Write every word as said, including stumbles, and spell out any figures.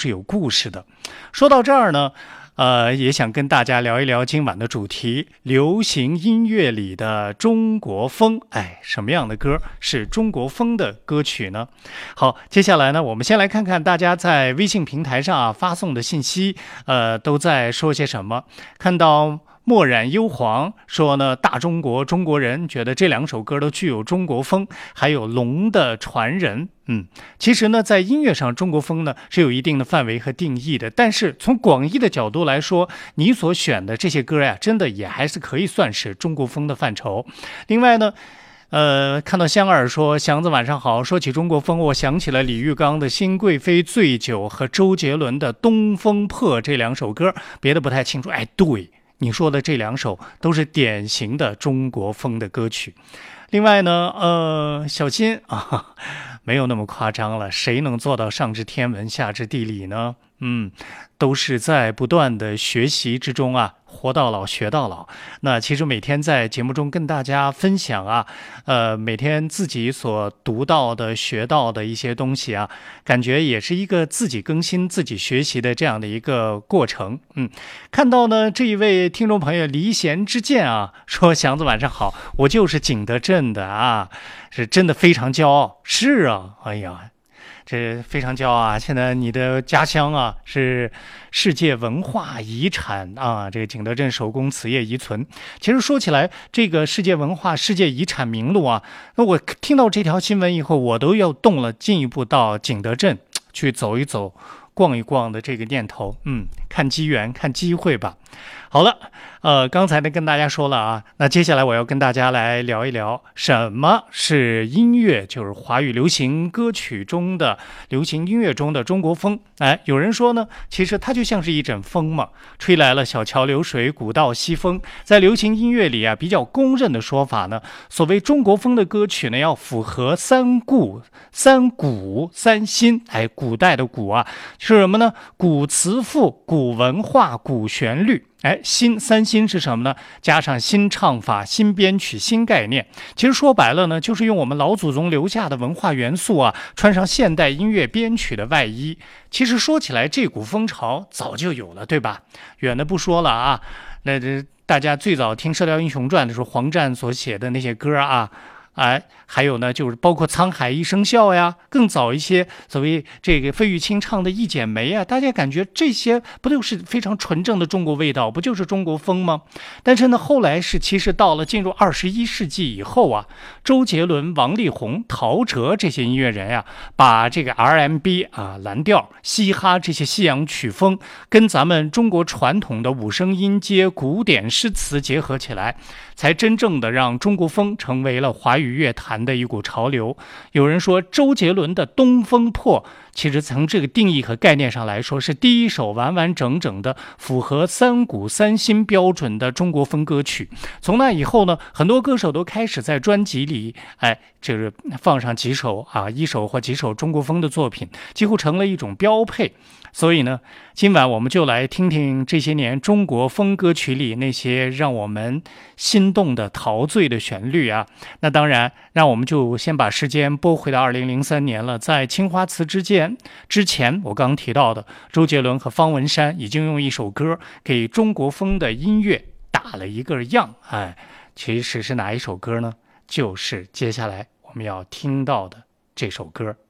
是有故事的。说到这儿呢，呃，也想跟大家聊一聊今晚的主题，流行音乐里的中国风。哎，什么样的歌是中国风的歌曲呢？好，接下来呢，我们先来看看大家在微信平台上啊发送的信息，呃，都在说些什么。看到墨染幽黄说呢，大中国中国人觉得这两首歌都具有中国风，还有龙的传人。嗯，其实呢，在音乐上，中国风呢是有一定的范围和定义的，但是从广义的角度来说，你所选的这些歌呀，真的也还是可以算是中国风的范畴。另外呢，呃，看到香儿说，祥子晚上好，说起中国风，我想起了李玉刚的《新贵妃醉酒》和周杰伦的《东风破》这两首歌，别的不太清楚。哎，对，你说的这两首都是典型的中国风的歌曲。另外呢，呃，小金啊，没有那么夸张了，谁能做到上知天文下知地理呢？嗯，都是在不断的学习之中啊，活到老学到老。那其实每天在节目中跟大家分享啊，呃，每天自己所读到的、学到的一些东西啊，感觉也是一个自己更新、自己学习的这样的一个过程。嗯，看到呢这一位听众朋友离弦之箭啊，说祥子晚上好，我就是景德镇的啊，是真的非常骄傲。是啊，哎呀。这非常骄傲啊！现在你的家乡啊是世界文化遗产啊，这个景德镇手工瓷业遗存。其实说起来，这个世界文化世界遗产名录啊，那我听到这条新闻以后，我都要动了进一步到景德镇去走一走、逛一逛的这个念头。嗯，看机缘，看机会吧。好了，呃，刚才呢跟大家说了啊，那接下来我要跟大家来聊一聊什么是音乐，就是华语流行歌曲中的流行音乐中的中国风。哎，有人说呢，其实它就像是一阵风嘛，吹来了小桥流水，古道西风。在流行音乐里啊，比较公认的说法呢，所谓中国风的歌曲呢，要符合三古、三古、三新。哎，古代的古啊，是什么呢？古词赋、古文化、古旋律。哎，新三新是什么呢？加上新唱法、新编曲、新概念。其实说白了呢，就是用我们老祖宗留下的文化元素啊，穿上现代音乐编曲的外衣。其实说起来，这股风潮早就有了，对吧？远的不说了啊，那这大家最早听《射雕英雄传》的时候，黄战所写的那些歌啊。哎，还有呢，就是包括《沧海一声笑》呀，更早一些，所谓这个费玉清唱的《一剪梅》啊，大家感觉这些不都是非常纯正的中国味道，不就是中国风吗？但是呢，后来是其实到了进入二十一世纪以后啊，周杰伦、王力宏、陶喆这些音乐人呀、啊，把这个 R and B 啊、蓝调、嘻哈这些西洋曲风跟咱们中国传统的五声音阶、古典诗词结合起来，才真正的让中国风成为了华语乐坛的一股潮流。有人说周杰伦的《东风破》其实从这个定义和概念上来说，是第一首完完整整的符合三古三新标准的中国风歌曲。从那以后呢，很多歌手都开始在专辑里，哎，就是放上几首啊，一首或几首中国风的作品，几乎成了一种标配。所以呢，今晚我们就来听听这些年中国风歌曲里那些让我们心动的陶醉的旋律啊。那当然，让我们就先把时间拨回到二零零三年了。在青花瓷之间之前，我刚提到的周杰伦和方文山已经用一首歌给中国风的音乐打了一个样。哎，其实是哪一首歌呢？就是接下来我们要听到的这首歌。